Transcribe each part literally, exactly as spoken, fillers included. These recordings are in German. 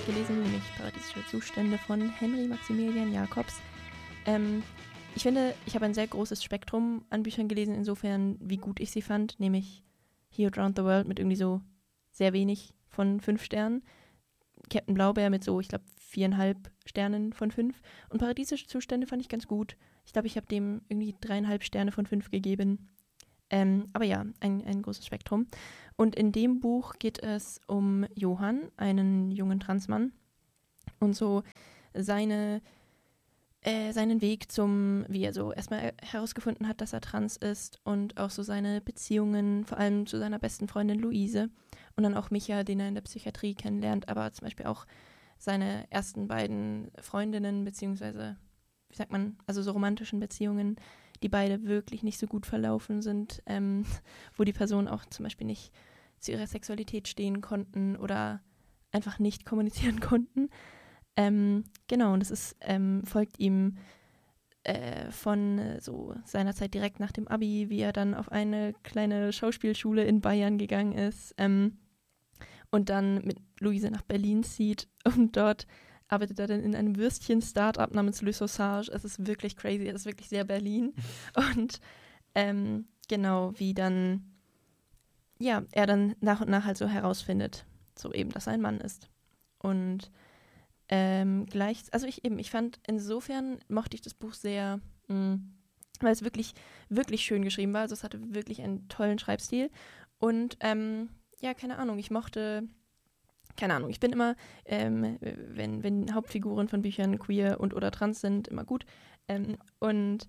gelesen, nämlich Paradiesische Zustände von Henry Maximilian Jacobs. Ähm, ich finde, ich habe ein sehr großes Spektrum an Büchern gelesen, insofern, wie gut ich sie fand, nämlich He Who Drowned the World mit irgendwie so sehr wenig von fünf Sternen, Captain Blaubeer mit so, ich glaube, viereinhalb Sternen von fünf und Paradiesische Zustände fand ich ganz gut. Ich glaube, ich habe dem irgendwie dreieinhalb Sterne von fünf gegeben. Ähm, aber ja, ein, ein großes Spektrum. Und in dem Buch geht es um Johann, einen jungen Transmann, und so seine, äh, seinen Weg zum, wie er so erstmal herausgefunden hat, dass er trans ist, und auch so seine Beziehungen, vor allem zu seiner besten Freundin Luise und dann auch Micha, den er in der Psychiatrie kennenlernt, aber zum Beispiel auch seine ersten beiden Freundinnen, beziehungsweise, wie sagt man, also so romantischen Beziehungen, die beide wirklich nicht so gut verlaufen sind, ähm, wo die Personen auch zum Beispiel nicht zu ihrer Sexualität stehen konnten oder einfach nicht kommunizieren konnten. Ähm, genau, und es ist, ähm, folgt ihm äh, von äh, so seiner Zeit direkt nach dem Abi, wie er dann auf eine kleine Schauspielschule in Bayern gegangen ist ähm, und dann mit Luise nach Berlin zieht und dort arbeitet er dann in einem Würstchen-Startup namens Le Sausage. Es ist wirklich crazy, es ist wirklich sehr Berlin. Und ähm, genau, wie dann, ja, er dann nach und nach halt so herausfindet, so eben, dass er ein Mann ist. Und ähm, gleich, also ich eben, ich fand, insofern mochte ich das Buch sehr, mh, weil es wirklich, wirklich schön geschrieben war. Also es hatte wirklich einen tollen Schreibstil. Und ähm, ja, keine Ahnung, ich mochte... Keine Ahnung, ich bin immer, ähm, wenn, wenn Hauptfiguren von Büchern queer und oder trans sind, immer gut. Ähm, und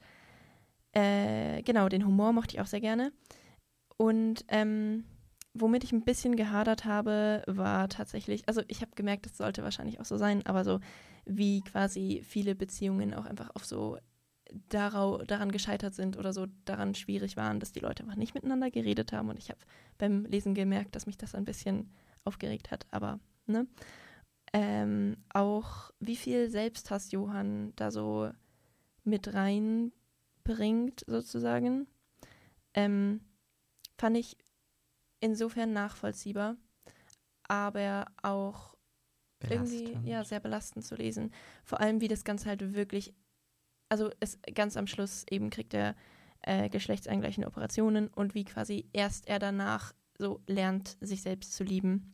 äh, genau, den Humor mochte ich auch sehr gerne. Und ähm, womit ich ein bisschen gehadert habe, war tatsächlich, also ich habe gemerkt, das sollte wahrscheinlich auch so sein, aber so wie quasi viele Beziehungen auch einfach auf so darau, daran gescheitert sind oder so daran schwierig waren, dass die Leute einfach nicht miteinander geredet haben. Und ich habe beim Lesen gemerkt, dass mich das ein bisschen aufgeregt hat, aber ne. Ähm, auch wie viel Selbsthass Johann da so mit reinbringt, sozusagen, ähm, fand ich insofern nachvollziehbar, aber auch belastend. irgendwie ja sehr belastend zu lesen. Vor allem, wie das Ganze halt wirklich, also es ganz am Schluss eben kriegt er äh, geschlechtseingleichende Operationen und wie quasi erst er danach so lernt, sich selbst zu lieben.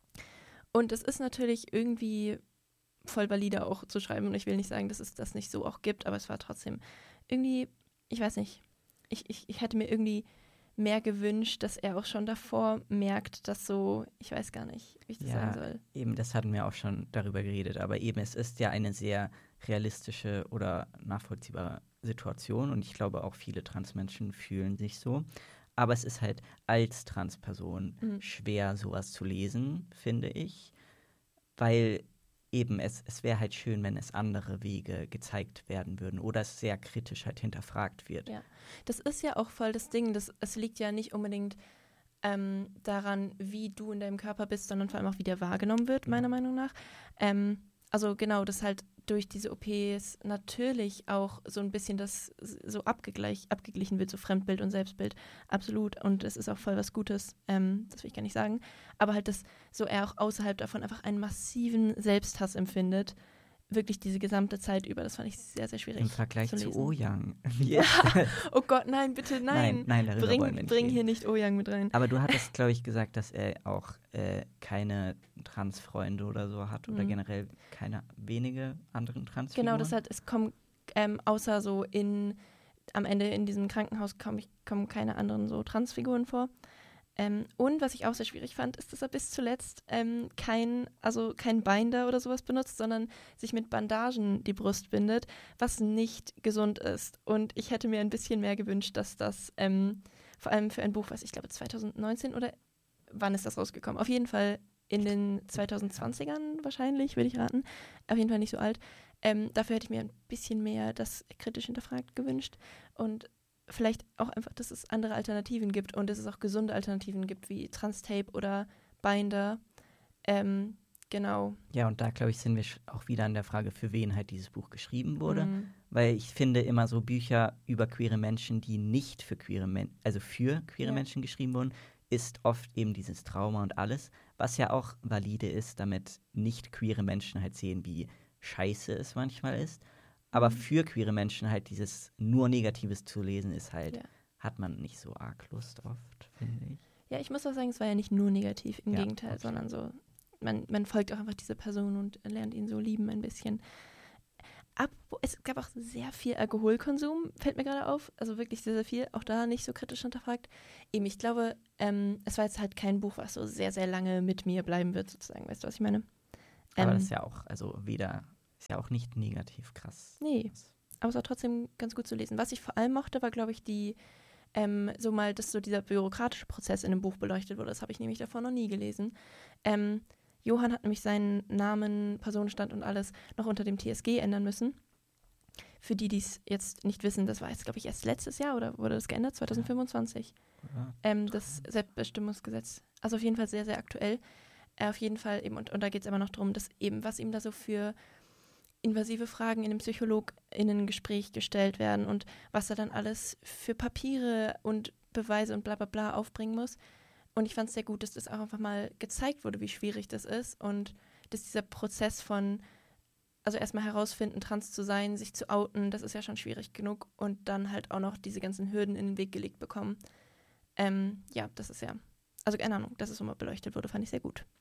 Und es ist natürlich irgendwie voll valide auch zu schreiben. Und ich will nicht sagen, dass es das nicht so auch gibt, aber es war trotzdem irgendwie, ich weiß nicht, ich, ich, ich hätte mir irgendwie mehr gewünscht, dass er auch schon davor merkt, dass so, ich weiß gar nicht, wie ich das Ja, sagen soll. eben, das hatten wir auch schon darüber geredet. Aber eben, es ist ja eine sehr realistische oder nachvollziehbare Situation. Und ich glaube, auch viele Transmenschen fühlen sich so. Aber es ist halt als Transperson Mhm. schwer, sowas zu lesen, finde ich. Weil eben, es, es wäre halt schön, wenn es andere Wege gezeigt werden würden oder es sehr kritisch halt hinterfragt wird. Ja, das ist ja auch voll das Ding. Das, es liegt ja nicht unbedingt ähm, daran, wie du in deinem Körper bist, sondern vor allem auch, wie der wahrgenommen wird, meiner Meinung nach. Ähm, also genau, dass halt durch diese O Ps natürlich auch so ein bisschen das so abgegleich, abgeglichen wird, so Fremdbild und Selbstbild, absolut. Und es ist auch voll was Gutes, ähm, das will ich gar nicht sagen. Aber halt, dass so er auch außerhalb davon einfach einen massiven Selbsthass empfindet, wirklich diese gesamte Zeit über. Das fand ich sehr, sehr schwierig Im Vergleich zu zu lesen. Oh-Yang. Wie ist das? Oh Gott, nein, bitte, nein. Nein, nein, darüber bring wollen wir nicht bring reden. hier nicht Oh-Yang mit rein. Aber du hattest, glaube ich, gesagt, dass er auch äh, keine Transfreunde oder so hat oder Mhm. generell keine wenige anderen Transfiguren. Genau, das halt, es kommen ähm, außer so in, am Ende in diesem Krankenhaus kommen, kommen keine anderen so Transfiguren vor. Ähm, und was ich auch sehr schwierig fand, ist, dass er bis zuletzt ähm, kein, also kein Binder oder sowas benutzt, sondern sich mit Bandagen die Brust bindet, was nicht gesund ist. Und ich hätte mir ein bisschen mehr gewünscht, dass das ähm, vor allem für ein Buch, was ich glaube zwanzig neunzehn oder wann ist das rausgekommen? Auf jeden Fall in den zwanzig zwanzigern wahrscheinlich, würde ich raten. Auf jeden Fall nicht so alt. Ähm, dafür hätte ich mir ein bisschen mehr das kritisch hinterfragt gewünscht. Und vielleicht auch einfach, dass es andere Alternativen gibt und dass es auch gesunde Alternativen gibt, wie Transtape oder Binder. Ähm, genau. Ja, und da, glaube ich, sind wir auch wieder an der Frage, für wen halt dieses Buch geschrieben wurde. Mhm. Weil ich finde immer so Bücher über queere Menschen, die nicht für queere Menschen, also für queere Ja. Menschen geschrieben wurden, ist oft eben dieses Trauma und alles, Was ja auch valide ist, damit nicht queere Menschen halt sehen, wie scheiße es manchmal ist. Aber für queere Menschen halt dieses nur Negatives zu lesen, ist halt, ja. hat man nicht so arg Lust oft, finde ich. Ja, ich muss auch sagen, es war ja nicht nur negativ, im ja, Gegenteil, okay. sondern so, man, man folgt auch einfach dieser Person und lernt ihn so lieben ein bisschen. Ab, es gab auch sehr viel Alkoholkonsum, fällt mir gerade auf. Also wirklich sehr, sehr viel. Auch da nicht so kritisch hinterfragt. Eben, ich glaube, ähm, es war jetzt halt kein Buch, was so sehr, sehr lange mit mir bleiben wird, sozusagen. Weißt du, was ich meine? Aber ähm, das ist ja auch, also weder, ist ja auch nicht negativ krass. Nee, aber es war trotzdem ganz gut zu lesen. Was ich vor allem mochte, war, glaube ich, die, ähm, so mal, dass so dieser bürokratische Prozess in dem Buch beleuchtet wurde. Das habe ich nämlich davor noch nie gelesen. Ähm, Johann hat nämlich seinen Namen, Personenstand und alles noch unter dem T S G ändern müssen. Für die, die es jetzt nicht wissen, das war jetzt, glaube ich, erst letztes Jahr oder wurde das geändert? zwanzig fünfundzwanzig. Ja. Ähm, das Selbstbestimmungsgesetz. Also auf jeden Fall sehr, sehr aktuell. Äh, auf jeden Fall eben, und, und da geht es immer noch darum, dass eben, was ihm da so für invasive Fragen in einem PsychologInnen-Gespräch gestellt werden und was er dann alles für Papiere und Beweise und bla bla bla aufbringen muss. Und ich fand es sehr gut, dass das auch einfach mal gezeigt wurde, wie schwierig das ist und dass dieser Prozess von, also erstmal herausfinden, trans zu sein, sich zu outen, das ist ja schon schwierig genug und dann halt auch noch diese ganzen Hürden in den Weg gelegt bekommen. Ähm, ja, das ist ja, also keine Ahnung, dass es so mal beleuchtet wurde, fand ich sehr gut.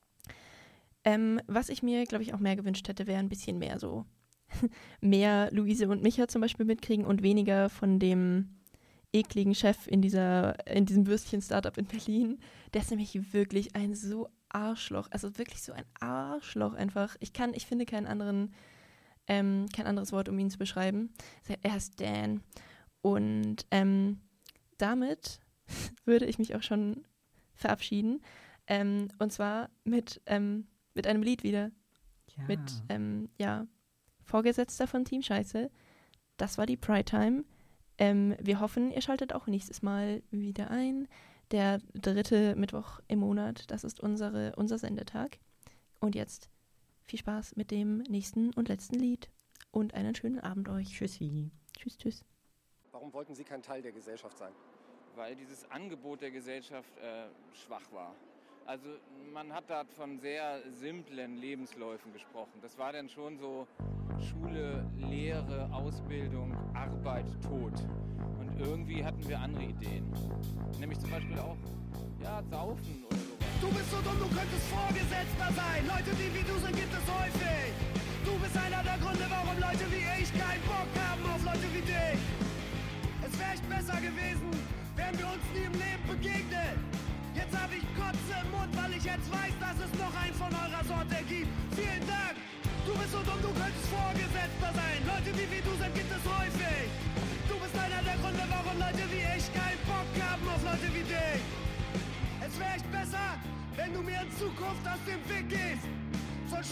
Ähm, was ich mir, glaube ich, auch mehr gewünscht hätte, wäre ein bisschen mehr so, mehr Luise und Micha zum Beispiel mitkriegen und weniger von dem ekligen Chef in dieser, in diesem Würstchen-Startup in Berlin. Der ist nämlich wirklich ein so Arschloch, also wirklich so ein Arschloch einfach. Ich kann, ich finde keinen anderen, ähm, kein anderes Wort, um ihn zu beschreiben. Er heißt Dan. Und ähm, damit würde ich mich auch schon verabschieden. Ähm, und zwar mit, ähm, mit einem Lied wieder. Ja. Mit, ähm, ja, Vorgesetzter von Team Scheiße. Das war die Pride Time. Ähm, wir hoffen, ihr schaltet auch nächstes Mal wieder ein. Der dritte Mittwoch im Monat, das ist unsere, unser Sendetag. Und jetzt viel Spaß mit dem nächsten und letzten Lied. Und einen schönen Abend euch. Tschüssi. Tschüss, tschüss. Warum wollten Sie kein Teil der Gesellschaft sein? Weil dieses Angebot der Gesellschaft äh, schwach war. Also man hat da von sehr simplen Lebensläufen gesprochen. Das war dann schon so Schule, Lehre, Ausbildung, Arbeit, Tod. Und irgendwie hatten wir andere Ideen. Nämlich zum Beispiel auch, ja, Saufen oder sowas. Du bist so dumm, du könntest Vorgesetzter sein. Leute, die wie du sind, gibt es häufig. Du bist einer der Gründe, warum Leute wie ich keinen Bock haben auf Leute wie dich. Es wäre echt besser gewesen, wären wir uns nie im Leben begegnet. Jetzt hab ich Kotze im Mund, weil ich jetzt weiß, dass es noch einen von eurer Sorte gibt. Vielen Dank. Du bist so dumm, du könntest Vorgesetzter sein. Leute, die wie du sind, gibt es häufig. Du bist einer der Gründe, warum Leute wie ich keinen Bock haben auf Leute wie dich. Es wäre echt besser, wenn du mir in Zukunft aus dem Weg gehst.